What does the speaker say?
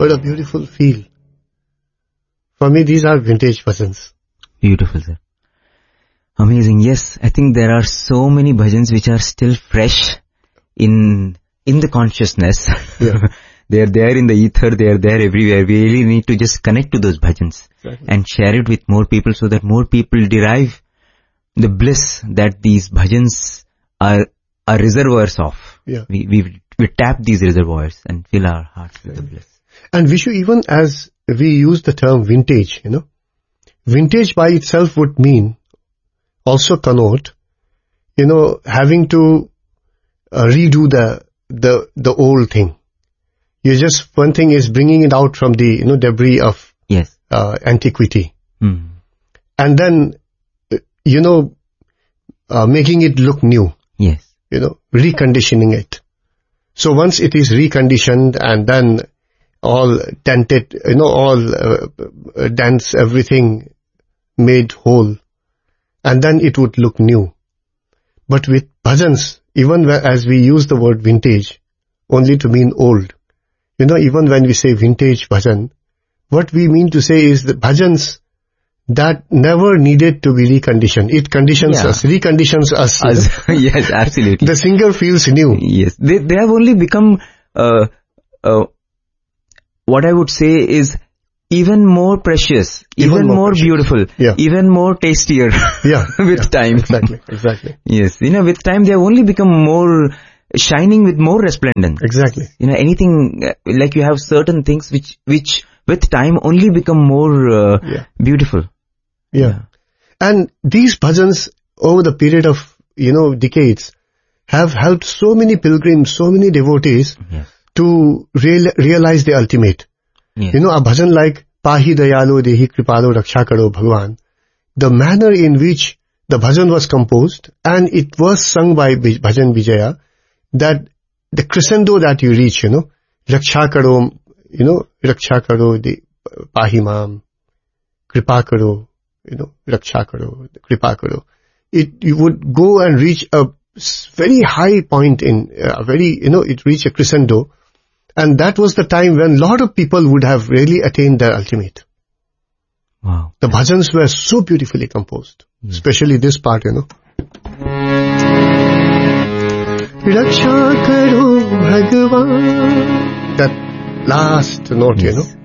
What a beautiful feel. For me, these are vintage bhajans. Beautiful, sir. Amazing. Yes, I think there are so many bhajans which are still fresh in the consciousness. Yeah. They are there in the ether, they are there everywhere. We really need to just connect to those bhajans and share it with more people so that more people derive the bliss that these bhajans are reservoirs of. Yeah. We tap these reservoirs and fill our hearts with the bliss. And Vishu, even as we use the term vintage, vintage by itself would mean, also connote, having to redo the old thing. One thing is bringing it out from the, debris of antiquity. Mm. And then, making it look new. Yes. Reconditioning it. So once it is reconditioned and then all dented, dents, everything made whole, and then it would look new. But with bhajans, even as we use the word vintage only to mean old, even when we say vintage bhajan, what we mean to say is the bhajans that never needed to be reconditioned. It reconditions us. Yes, absolutely. The singer feels new. Yes, they have only become, what I would say is even more precious, even more beautiful, even more tastier with time. Exactly. Yes, with time they have only become more shining with more resplendence. Exactly. Anything, like you have certain things which with time only become more beautiful. Yeah. And these bhajans over the period of, decades have helped so many pilgrims, so many devotees to realize the ultimate. Yes. A bhajan like Pahi Dayalo Dehi Kripalo Raksha Karo Bhagwan, the manner in which the bhajan was composed and it was sung by Bhajan Vijaya, that the crescendo that you reach, Raksha Karo, Raksha Karo, the Pahi Mam, Kripa Karo, Raksha Karo, Kripa Karo. You would go and reach a very high point it reached a crescendo. And that was the time when a lot of people would have really attained their ultimate. Wow. The bhajans were so beautifully composed, especially this part, Raksha Karo Bhagwan. That last note,